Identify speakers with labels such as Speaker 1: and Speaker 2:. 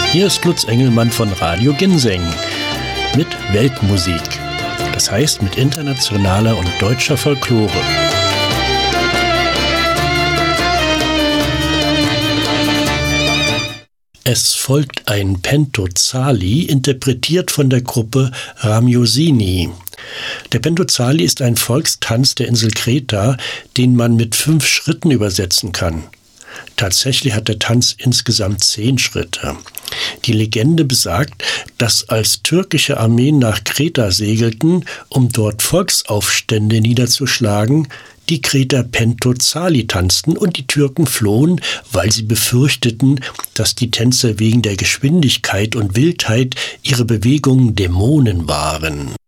Speaker 1: Hier ist Lutz Engelmann von Radio Ginseng mit Weltmusik. Das heißt mit internationaler und deutscher Folklore. Es folgt ein Pentozali, interpretiert von der Gruppe Ramiosini. Der Pentozali ist ein Volkstanz der Insel Kreta, den man mit 5 Schritten übersetzen kann. Tatsächlich hat der Tanz insgesamt 10 Schritte. Die Legende besagt, dass als türkische Armeen nach Kreta segelten, um dort Volksaufstände niederzuschlagen, die Kreter Pentozali tanzten und die Türken flohen, weil sie befürchteten, dass die Tänzer wegen der Geschwindigkeit und Wildheit ihrer Bewegungen Dämonen waren.